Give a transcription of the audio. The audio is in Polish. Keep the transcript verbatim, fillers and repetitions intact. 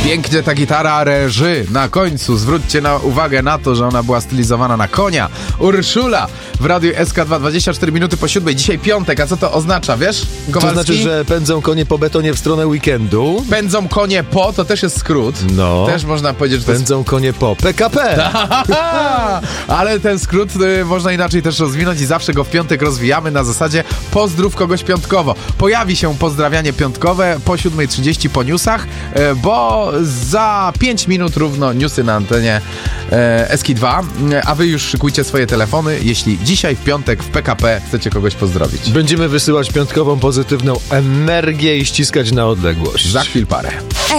Pięknie ta gitara reży na końcu. Zwróćcie na uwagę na to, że ona była stylizowana na konia. Urszula w Radiu S K dwa, dwadzieścia cztery minuty po siódmej. Dzisiaj piątek, a co to oznacza, wiesz, Kowalski? To znaczy, że pędzą konie po betonie w stronę weekendu. Pędzą konie po, to też jest skrót. No. Też można powiedzieć, że to Pędzą jest... konie po P K P. Ale ten skrót y, można inaczej też rozwinąć i zawsze go w piątek rozwijamy na zasadzie pozdrów kogoś piątkowo. Pojawi się pozdrawianie piątkowe po siódmej trzydzieści po newsach, y, bo za pięć minut równo newsy na antenie y, S K dwa, y, a wy już szykujcie swoje telefony, jeśli dzisiaj w piątek w P K P chcecie kogoś pozdrowić. Będziemy wysyłać piątkową pozytywną energię i ściskać na odległość. Za chwil parę.